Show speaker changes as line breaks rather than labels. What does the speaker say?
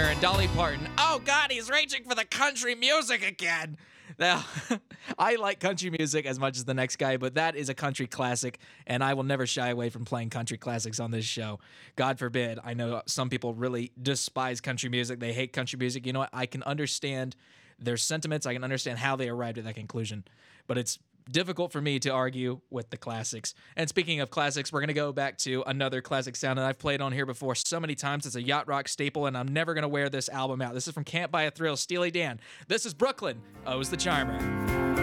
Turner and Dolly Parton. Oh God, he's reaching for the country music again. Now, I like country music as much as the next guy, but that is a country classic, and I will never shy away from playing country classics on this show. God forbid. I know some people really despise country music. They hate country music. You know what? I can understand their sentiments. I can understand how they arrived at that conclusion, but it's difficult for me to argue with the classics. And speaking of classics, we're going to go back to another classic sound that I've played on here before so many times. It's a yacht rock staple, and I'm never going to wear this album out. This is from Can't Buy a Thrill, Steely Dan. This is Brooklyn. O's the Charmer.